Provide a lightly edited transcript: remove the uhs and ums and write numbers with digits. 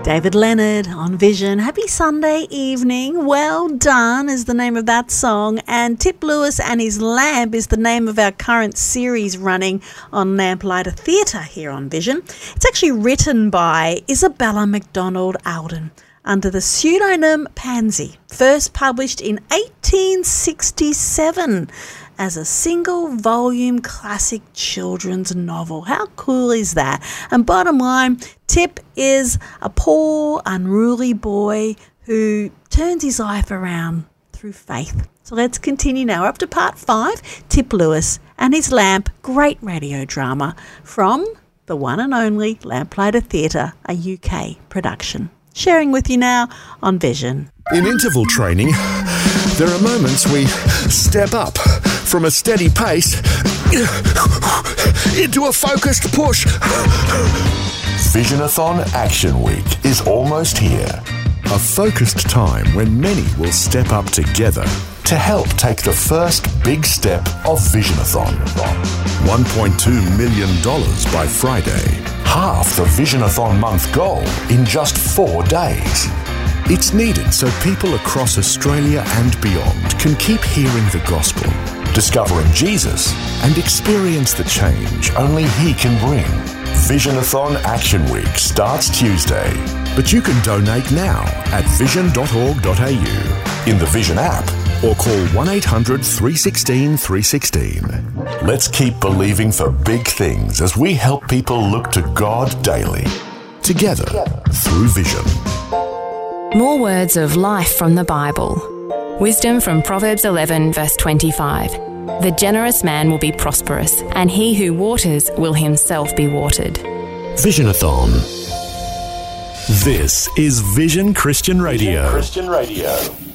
David Leonard on Vision. Happy Sunday evening. Well Done is the name of that song, and Tip Lewis and His Lamp is the name of our current series running on Lamplighter Theatre here on Vision. It's actually written by Isabella MacDonald Alden under the pseudonym Pansy, first published in 1867 as a single-volume classic children's novel. How cool is that? And bottom line, Tip is a poor, unruly boy who turns his life around through faith. So let's continue now. We're up to part 5, Tip Lewis and His Lamp, great radio drama from the one and only Lamplighter Theatre, a UK production. Sharing with you now on Vision. In interval training, there are moments we step up from a steady pace into a focused push. Visionathon Action Week is almost here. A focused time when many will step up together To help take the first big step of Visionathon. $1.2 million by Friday. Half the Visionathon month goal in just 4 days. It's needed so people across Australia and beyond can keep hearing the gospel, Discovering Jesus, and experience the change. only He can bring. Visionathon Action Week starts Tuesday. But you can donate now at vision.org.au In the Vision app, or call 1-800 316 316. let's keep believing for big things as we help people look to God daily. Together through Vision. More words of life from the Bible. Wisdom from Proverbs 11 verse 25. The generous man will be prosperous, and he who waters will himself be watered. Visionathon. This is Vision Christian Radio. Christian Radio.